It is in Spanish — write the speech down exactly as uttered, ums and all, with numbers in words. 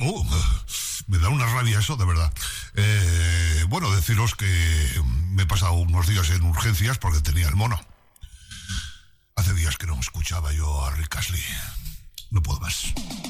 Oh, me da una rabia eso, de verdad. Eh, bueno, deciros que me he pasado unos días en urgencias porque tenía el mono. Hace días que no escuchaba yo a Rick Astley. No puedo más.